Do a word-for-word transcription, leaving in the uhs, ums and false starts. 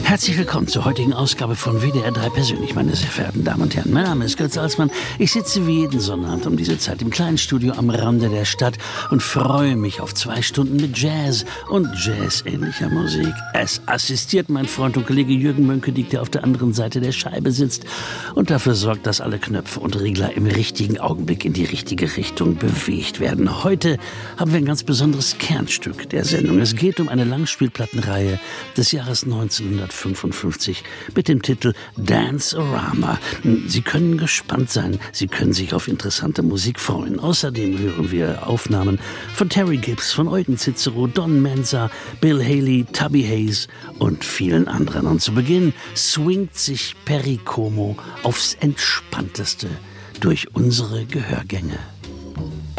Herzlich willkommen zur heutigen Ausgabe von W D R drei persönlich, meine sehr verehrten Damen und Herren. Mein Name ist Götz Alsmann. Ich sitze wie jeden Sonnabend um diese Zeit im kleinen Studio am Rande der Stadt und freue mich auf zwei Stunden mit Jazz und Jazz-ähnlicher Musik. Es assistiert mein Freund und Kollege Jürgen Mönckedik, der auf der anderen Seite der Scheibe sitzt und dafür sorgt, dass alle Knöpfe und Regler im richtigen Augenblick in die richtige Richtung bewegt werden. Heute haben wir ein ganz besonderes Kernstück der Sendung. Es geht um eine Langspielplattenreihe des Jahres neunzehnhundertfünfundfünfzig mit dem Titel Dance-O-Rama. Sie können gespannt sein, Sie können sich auf interessante Musik freuen. Außerdem hören wir Aufnahmen von Terry Gibbs, von Eugen Cicero, Don Mensa, Bill Haley, Tubby Hayes und vielen anderen. Und zu Beginn swingt sich Perry Como aufs Entspannteste durch unsere Gehörgänge.